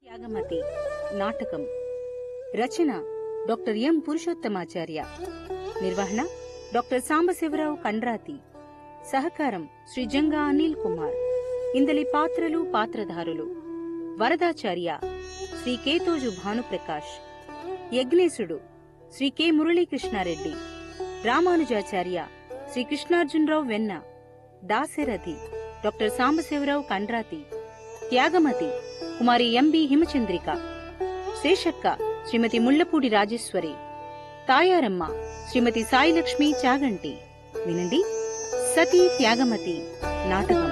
త్యాగమతి నాటకం రచన doctor M Purushottamacharya, నిర్వహణ doctor Sambasivarao Kandrathi, సహకారం శ్రీ జంగా అనిల్ కుమార్. ఇందలి పాత్రలు పాత్రధారులు: వరదాచార్య శ్రీ కేతోజు భానుప్రకాష్, యజ్ఞేశుడు శ్రీ కె మురళీకృష్ణారెడ్డి, రామానుజాచార్య శ్రీ కృష్ణార్జునరావు వెన్న, దాశరథి డాక్టర్ సాంబశివరావు కండ్రాతి, త్యాగమతి కుమారి ఎంబి హిమచంద్రిక, శేషక్క శ్రీమతి ముళ్లపూడి రాజేశ్వరి, తాయారమ్మ శ్రీమతి సాయిలక్ష్మి చాగంటి. వినండి, సతీ త్యాగమతి నాటకం.